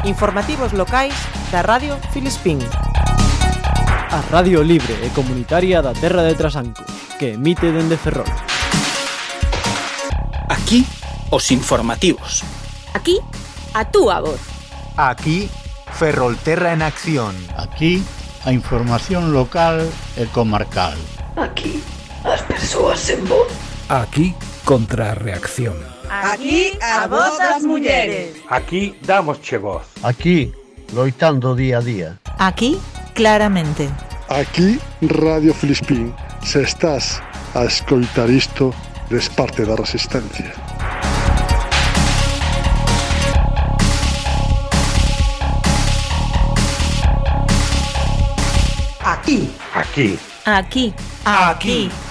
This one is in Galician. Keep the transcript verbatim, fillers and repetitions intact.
Informativos locais da Radio Filispín. A radio libre e comunitaria da terra de Trasanco, que emite dende Ferrol. Aquí, os informativos. Aquí, a túa voz. Aquí, Ferrolterra en acción. Aquí, a información local e comarcal. Aquí, as persoas en voz. Aquí, Contrarreacción. Aquí, a voz das mulleres. Aquí, damosche voz. Aquí, loitando día a día. Aquí, claramente. Aquí, Radio Filispín. Se estás a escoitar isto, des parte da resistencia. Aquí. Aquí. Aquí. Aquí.